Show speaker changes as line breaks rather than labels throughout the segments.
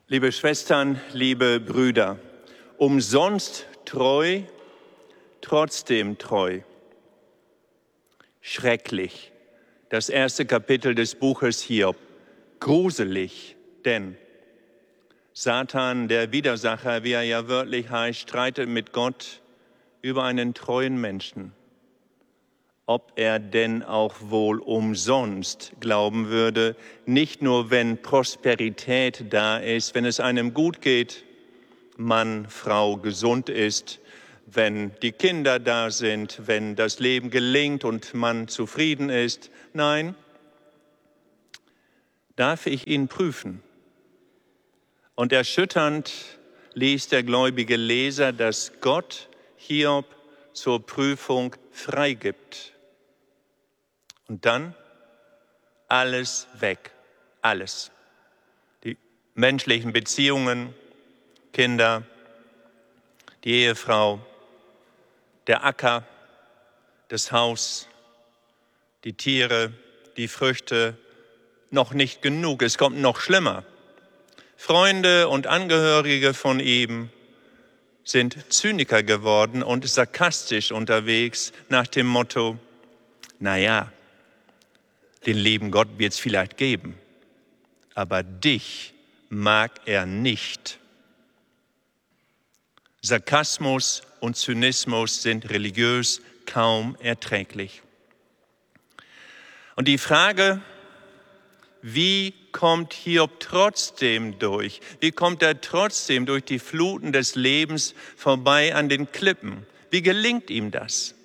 Liebe Schwestern, liebe Brüder, umsonst treu, trotzdem treu. Schrecklich, das erste Kapitel des Buches Hiob. Gruselig, denn Satan, der Widersacher, wie er ja wörtlich heißt, streitet mit Gott über einen treuen Menschen. Ob er denn auch wohl umsonst glauben würde, nicht nur wenn Prosperität da ist, wenn es einem gut geht, Mann, Frau gesund ist, wenn die Kinder da sind, wenn das Leben gelingt und man zufrieden ist. Nein, darf ich ihn prüfen. Und erschütternd liest der gläubige Leser, dass Gott Hiob zur Prüfung freigibt. Und dann alles weg, alles. Die menschlichen Beziehungen, Kinder, die Ehefrau, der Acker, das Haus, die Tiere, die Früchte, noch nicht genug, es kommt noch schlimmer. Freunde und Angehörige von ihm sind Zyniker geworden und sarkastisch unterwegs nach dem Motto, naja, den lieben Gott wird es vielleicht geben, aber dich mag er nicht. Sarkasmus und Zynismus sind religiös kaum erträglich. Und die Frage, wie kommt Hiob trotzdem durch? Wie kommt er trotzdem durch die Fluten des Lebens vorbei an den Klippen? Wie gelingt ihm das?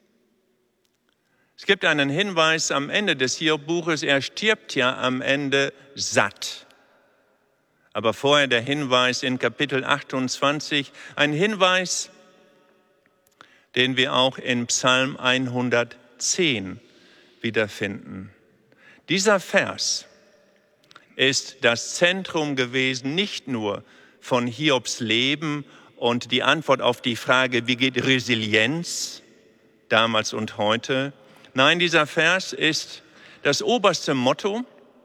Es gibt einen Hinweis am Ende des Hiob-Buches, er stirbt ja am Ende satt. Aber vorher der Hinweis in Kapitel 28, ein Hinweis, den wir auch in Psalm 110 wiederfinden. Dieser Vers ist das Zentrum gewesen, nicht nur von Hiobs Leben und die Antwort auf die Frage, wie geht Resilienz damals und heute. Nein, dieser Vers ist das oberste Motto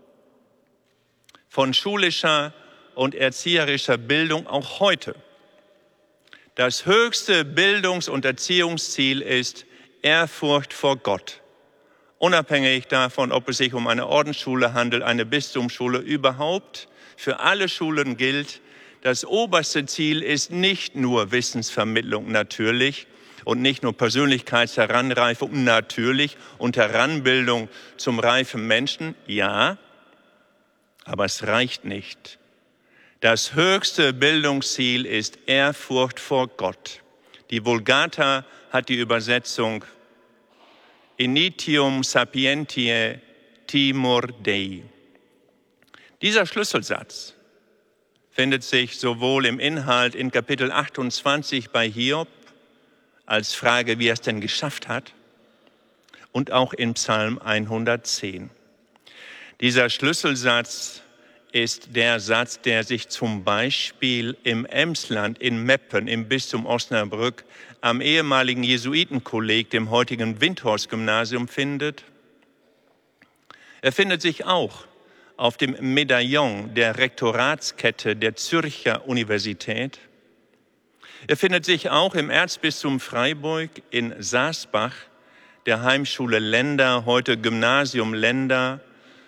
von schulischer und erzieherischer Bildung auch heute. Das höchste Bildungs- und Erziehungsziel ist Ehrfurcht vor Gott. Unabhängig davon, ob es sich um eine Ordensschule handelt, eine Bistumsschule, überhaupt für alle Schulen gilt, das oberste Ziel ist nicht nur Wissensvermittlung natürlich und nicht nur Persönlichkeitsheranreifung natürlich und Heranbildung zum reifen Menschen, ja, aber es reicht nicht. Das höchste Bildungsziel ist Ehrfurcht vor Gott. Die Vulgata hat die Übersetzung Initium sapientiae timor Dei. Dieser Schlüsselsatz findet sich sowohl im Inhalt in Kapitel 28 bei Hiob als Frage, wie er es denn geschafft hat, und auch in Psalm 110. Dieser Schlüsselsatz ist der Satz, der sich zum Beispiel im Emsland, in Meppen, im Bistum Osnabrück, am ehemaligen Jesuitenkolleg, dem heutigen Windthorst-Gymnasium, findet. Er findet sich auch auf dem Medaillon der Rektoratskette der Zürcher Universität. Er findet sich auch im Erzbistum Freiburg in Saasbach, der Heimschule Lenda, heute Gymnasium Lenda,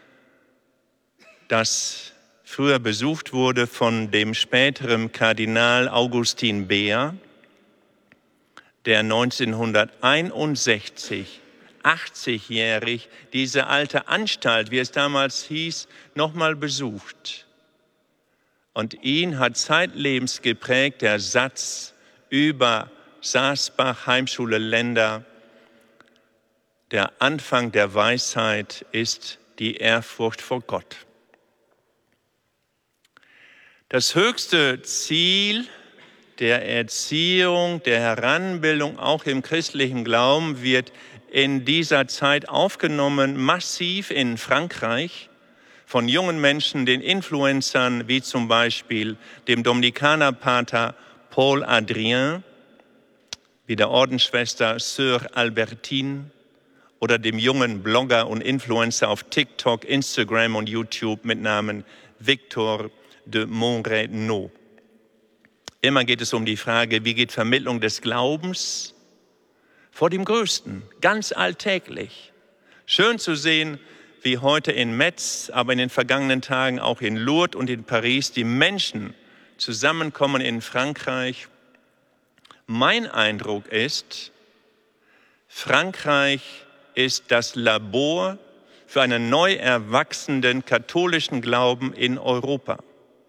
das früher besucht wurde von dem späteren Kardinal Augustin Beer, der 1961, 80-jährig, diese alte Anstalt, wie es damals hieß, nochmal besucht. Und ihn hat zeitlebens geprägt der Satz über Saasbach, Heimschule Lenda, der Anfang der Weisheit ist die Ehrfurcht vor Gott. Das höchste Ziel der Erziehung, der Heranbildung, auch im christlichen Glauben, wird in dieser Zeit aufgenommen, massiv in Frankreich, von jungen Menschen, den Influencern, wie zum Beispiel dem Dominikanerpater Paul Adrien, wie der Ordensschwester Sœur Albertine oder dem jungen Blogger und Influencer auf TikTok, Instagram und YouTube mit Namen Victor de Monrenaud. Immer geht es um die Frage, wie geht Vermittlung des Glaubens vor dem Größten, ganz alltäglich. Schön zu sehen, wie heute in Metz, aber in den vergangenen Tagen auch in Lourdes und in Paris die Menschen zusammenkommen in Frankreich. Mein Eindruck ist, Frankreich ist das Labor für einen neu erwachsenden katholischen Glauben in Europa.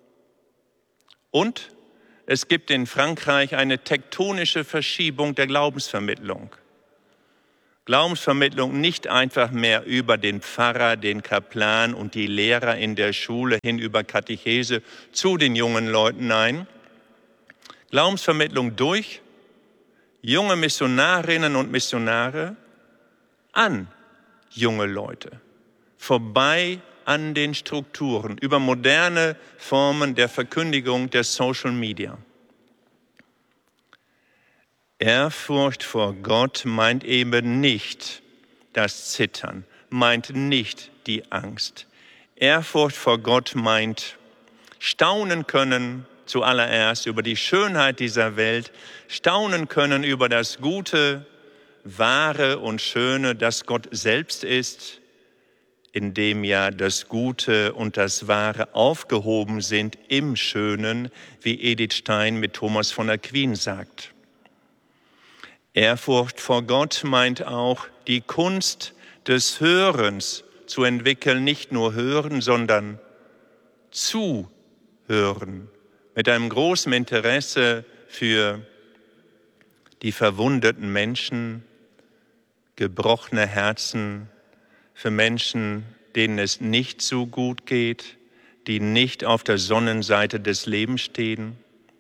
Und es gibt in Frankreich eine tektonische Verschiebung der Glaubensvermittlung. Glaubensvermittlung nicht einfach mehr über den Pfarrer, den Kaplan und die Lehrer in der Schule hin über Katechese zu den jungen Leuten, nein. Glaubensvermittlung durch junge Missionarinnen und Missionare an junge Leute, vorbei an den Strukturen, über moderne Formen der Verkündigung der Social Media. Ehrfurcht vor Gott meint eben nicht das Zittern, meint nicht die Angst. Ehrfurcht vor Gott meint staunen können zuallererst über die Schönheit dieser Welt, staunen können über das Gute, Wahre und Schöne, das Gott selbst ist, in dem ja das Gute und das Wahre aufgehoben sind im Schönen, wie Edith Stein mit Thomas von Aquin sagt. Ehrfurcht vor Gott meint auch, die Kunst des Hörens zu entwickeln, nicht nur hören, sondern zuhören, mit einem großen Interesse für die verwundeten Menschen, gebrochene Herzen, für Menschen, denen es nicht so gut geht, die nicht auf der Sonnenseite des Lebens stehen.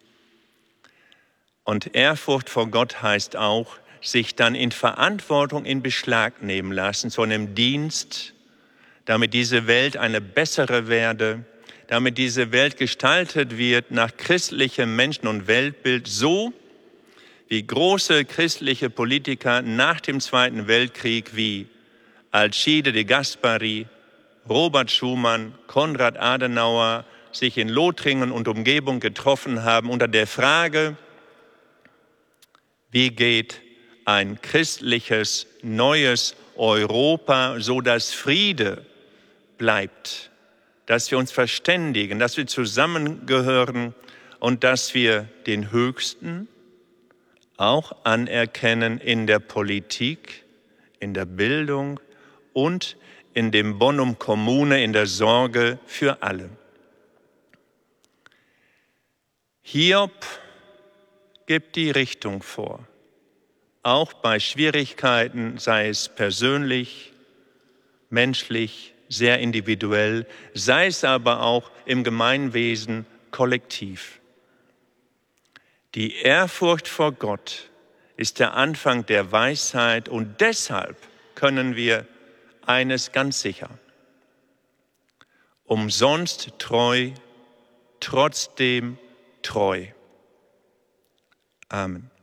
Und Ehrfurcht vor Gott heißt auch, sich dann in Verantwortung in Beschlag nehmen lassen, zu einem Dienst, damit diese Welt eine bessere werde, damit diese Welt gestaltet wird nach christlichem Menschen- und Weltbild, so wie große christliche Politiker nach dem Zweiten Weltkrieg wie Alcide de Gasperi, Robert Schuman, Konrad Adenauer sich in Lothringen und Umgebung getroffen haben unter der Frage, wie geht ein christliches, neues Europa, so dass Friede bleibt, dass wir uns verständigen, dass wir zusammengehören und dass wir den Höchsten auch anerkennen in der Politik, in der Bildung und in dem Bonum Commune, in der Sorge für alle. Hiob gibt die Richtung vor, auch bei Schwierigkeiten, sei es persönlich, menschlich, sehr individuell, sei es aber auch im Gemeinwesen kollektiv. Die Ehrfurcht vor Gott ist der Anfang der Weisheit und deshalb können wir eines ganz sicher: umsonst treu, trotzdem treu. Amen.